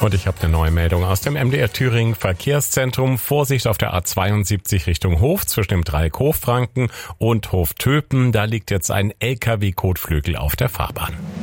Und ich habe eine neue Meldung aus dem MDR Thüringen Verkehrszentrum. Vorsicht auf der A72 Richtung Hof zwischen dem Dreieck Hofranken und Hoftöpen. Da liegt jetzt ein LKW-Kotflügel auf der Fahrbahn.